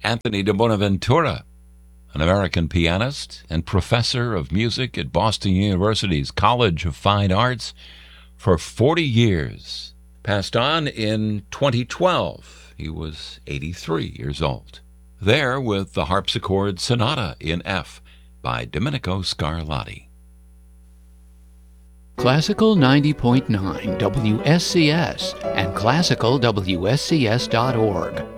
Anthony de Bonaventura, an American pianist and professor of music at Boston University's College of Fine Arts for 40 years, passed on in 2012. He was 83 years old. There with the Harpsichord Sonata in F by Domenico Scarlatti. Classical 90.9 WSCS and classicalwscs.org